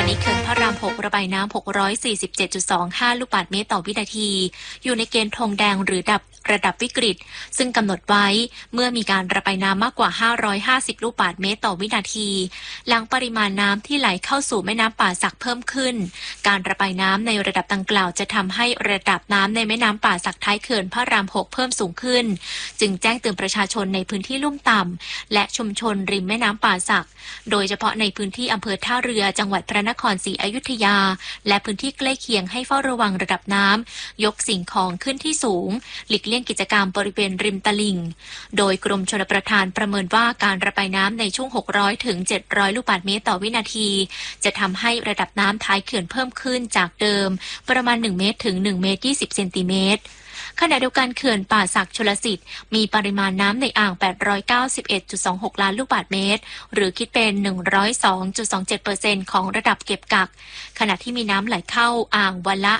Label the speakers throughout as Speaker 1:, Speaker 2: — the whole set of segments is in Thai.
Speaker 1: นี้เขื่อนพระราม 6 ระบายน้ำ 647.25 ลูกบาศก์เมตรต่อวินาที อยู่ในเกณฑ์ธงแดงหรือระดับวิกฤต ซึ่งกำหนดไว้เมื่อมีการระบายน้ำมากกว่า 550 ลูกบาศก์เมตรต่อวินาที หลังปริมาณน้ำที่ไหลเข้าสู่แม่น้ำป่าสักเพิ่มขึ้น การระบายน้ำในระดับดังกล่าวจะทำให้ระดับน้ำในแม่น้ำป่าสักท้ายเขื่อนพระราม 6 เพิ่มสูงขึ้น จึงแจ้งเตือนประชาชนในพื้นที่ลุ่มต่ำและชุมชนริมแม่น้ำป่าสัก โดยเฉพาะในพื้นที่อำเภอท่าเรือจังหวัดพระนครศรีอยุธยาและพื้นที่ใกล้เคียงให้เฝ้าระวังระดับน้ำยกสิ่งของขึ้นที่สูงหลีกเลี่ยงกิจกรรมบริเวณริมตลิ่งโดยกรมชลประทานประเมินว่าการระบายน้ำในช่วง 600 ถึง 700 ลูกบาศก์เมตรต่อวินาทีจะทำให้ระดับน้ำท้ายเขื่อนเพิ่มขึ้นจากเดิมประมาณ 1 เมตรถึง 1 เมตร 20 เซนติเมตรขณะเดียวกันเขื่อนป่าสักชลสิทธิ์มีปริมาณน้ำในอ่าง 891.26 ล้านลูกบาศก์เมตรหรือคิดเป็น 102.27% ของระดับเก็บกักขณะที่มีน้ำไหลเข้าอ่างวันละ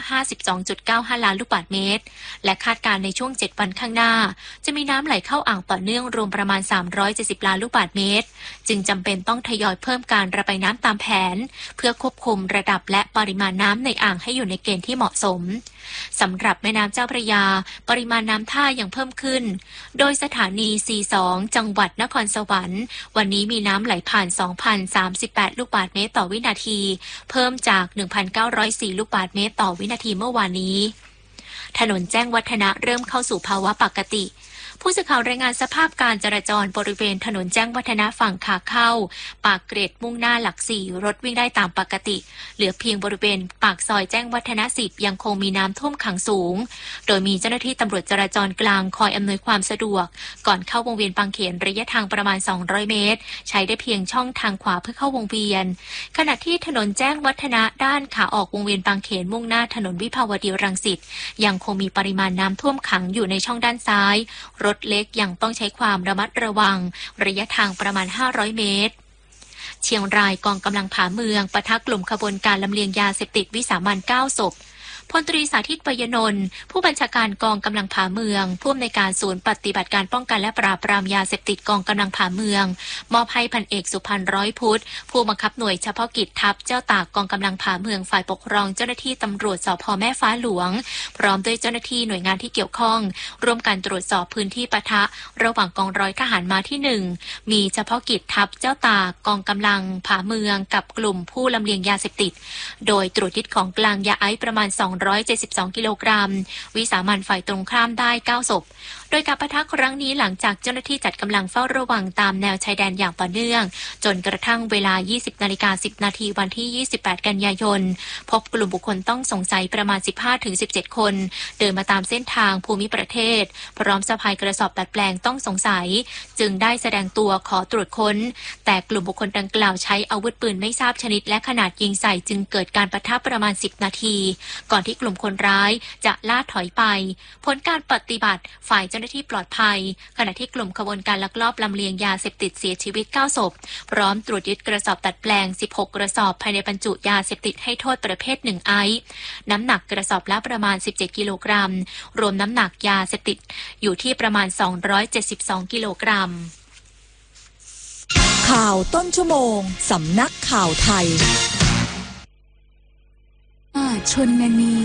Speaker 1: 52.95 ล้านลูกบาศก์เมตรและคาดการณ์ในช่วง 7 วันข้างหน้าจะมีน้ำไหลเข้าอ่างต่อเนื่องรวมประมาณ 370 ล้านลูกบาศก์เมตรจึงจำเป็นต้องทยอยเพิ่มการระบายน้ำตามแผนเพื่อควบคุมระดับและปริมาณน้ำในอ่างให้อยู่ในเกณฑ์ที่เหมาะสมสำหรับแม่น้ำเจ้าพระยาปริมาณน้ำท่ายังเพิ่มขึ้นโดยสถานี C2 จังหวัดนครสวรรค์วันนี้มีน้ำไหลผ่าน 2,038 ลูกบาศก์เมตรต่อวินาทีเพิ่มจาก 1,904 ลูกบาศก์เมตรต่อวินาทีเมื่อวานนี้ถนนแจ้งวัฒนะเริ่มเข้าสู่ภาวะปกติผู้สื่อข่าวรายงานสภาพการจราจรบริเวณถนนแจ้งวัฒนะฝั่งขาเข้าปากเกร็ดมุ่งหน้าหลัก4รถวิ่งได้ตามปกติเหลือเพียงบริเวณปากซอยแจ้งวัฒนะ10ยังคงมีน้ำท่วมขังสูงโดยมีเจ้าหน้าที่ตำรวจจราจรกลางคอยอำนวยความสะดวกก่อนเข้าวงเวียนบางเขนระยะทางประมาณ200เมตรใช้ได้เพียงช่องทางขวาเพื่อเข้าวงเวียนขณะที่ถนนแจ้งวัฒนะด้านขาออกวงเวียนบางเขนมุ่งหน้าถนนวิภาวดีรังสิตยังคงมีปริมาณน้ำท่วมขังอยู่ในช่องด้านซ้ายรถเล็กยังต้องใช้ความระมัดระวังระยะทางประมาณ500เมตรเชียงรายกองกำลังผาเมืองปะทะกลุ่มขบวนการลำเลียงยาเสพติดวิสามัญ9 ศพพลตรีสาธิต ปยนนท์ผู้บัญชาการกองกำลังผาเมืองผู้อำนวยการศูนย์ปฏิบัติการป้องกันและปราบปรามยาเสพติดกองกำลังผาเมืองมอบให้พันเอกสุพันธ์ร้อยพุทธผู้บังคับหน่วยเฉพาะกิจทัพเจ้าตากกองกำลังผาเมืองฝ่ายปกครองเจ้าหน้าที่ตำรวจสภ.แม่ฟ้าหลวงพร้อมด้วยเจ้าหน้าที่หน่วยงานที่เกี่ยวข้องร่วมกันตรวจสอบพื้นที่ปะทะระหว่างกองร้อยทหารม้าที่1มีเฉพาะกิจทัพเจ้าตากกองกำลังผาเมืองกับกลุ่มผู้ลำเลียงยาเสพติดโดยตรวจยึดของกลางยาไอซ์ประมาณ272กิโลกรัมวิสามัญฝ่ายตรงข้ามได้9 ศพโดยการปะทะครั้งนี้หลังจากเจ้าหน้าที่จัดกำลังเฝ้าระวังตามแนวชายแดนอย่างต่อเนื่องจนกระทั่งเวลา 20:10 นาทีวันที่ 28 กันยายนพบกลุ่มบุคคลต้องสงสัยประมาณ 15-17 คนเดินมาตามเส้นทางภูมิประเทศพร้อมสะพายกระสอบดัดแปลงต้องสงสัยจึงได้แสดงตัวขอตรวจค้นแต่กลุ่มบุคคลดังกล่าวใช้อาวุธปืนไม่ทราบชนิดและขนาดยิงใส่จึงเกิดการปะทะประมาณ10 นาทีก่อนที่กลุ่มคนร้ายจะล่าถอยไปผลการปฏิบัติฝ่ายเจ้าหน้าที่ปลอดภัยขณะที่กลุ่มขบวนการลักลอบลำเลียงยาเสพติดเสียชีวิต9 ศพพร้อมตรวจยึดกระสอบดัดแปลง16 กระสอบภายในบรรจุยาเสพติดให้โทษประเภท1ไอซ์น้ำหนักกระสอบละประมาณ17 กิโลกรัมรวมน้ำหนักยาเสพติดอยู่ที่ประมาณ272 กิโลกรัม
Speaker 2: ข่าวต้นชั่วโมงสำนักข่าวไทยชนนี